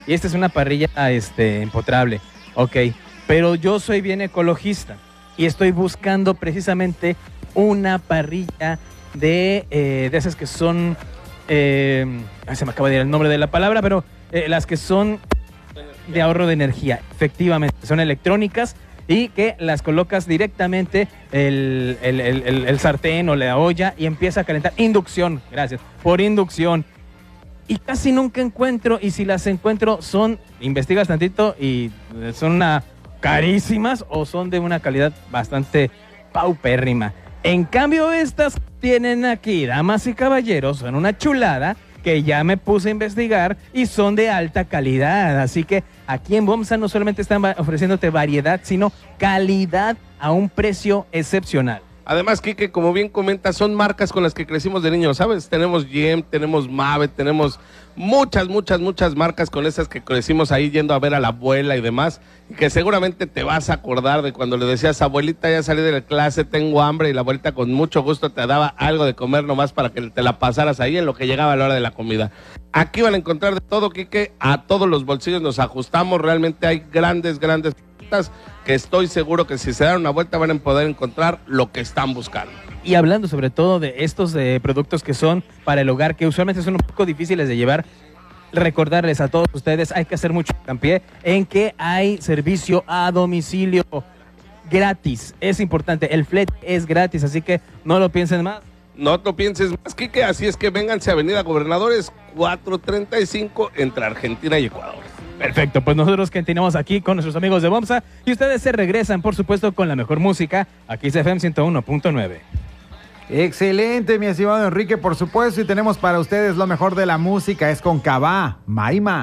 y esta es una parrilla empotrable, ok, pero yo soy bien ecologista y estoy buscando precisamente una parrilla de esas que son, se me acaba de ir el nombre de la palabra, pero las que son de ahorro de energía, efectivamente, son electrónicas y que las colocas directamente el sartén o la olla y empieza a calentar. Inducción, gracias, por inducción. Y casi nunca encuentro, y si las encuentro investigas tantito y son carísimas o son de una calidad bastante paupérrima. En cambio estas tienen aquí, damas y caballeros, son una chulada que ya me puse a investigar y son de alta calidad. Así que aquí en Bomsa no solamente están ofreciéndote variedad, sino calidad a un precio excepcional. Además, Quique, como bien comentas, son marcas con las que crecimos de niños, ¿sabes? Tenemos Gem, tenemos Mave, tenemos muchas marcas con esas que crecimos ahí yendo a ver a la abuela y demás, y que seguramente te vas a acordar de cuando le decías, abuelita, ya salí de la clase, tengo hambre, y la abuelita con mucho gusto te daba algo de comer nomás para que te la pasaras ahí en lo que llegaba la hora de la comida. Aquí van a encontrar de todo, Quique, a todos los bolsillos nos ajustamos, realmente hay grandes que estoy seguro que si se dan una vuelta van a poder encontrar lo que están buscando. Y hablando sobre todo de estos productos que son para el hogar, que usualmente son un poco difíciles de llevar, recordarles a todos ustedes, hay que hacer mucho hincapié en que hay servicio a domicilio gratis. Es importante, el flete es gratis, así que no lo piensen más. No lo pienses más, Quique, así es que vénganse a Avenida Gobernadores 435 entre Argentina y Ecuador. Perfecto, pues nosotros continuamos aquí con nuestros amigos de Bomsa y ustedes se regresan, por supuesto, con la mejor música, aquí es FM 101.9. Excelente, mi estimado Enrique, por supuesto, y tenemos para ustedes lo mejor de la música, es con Cabá, Maima.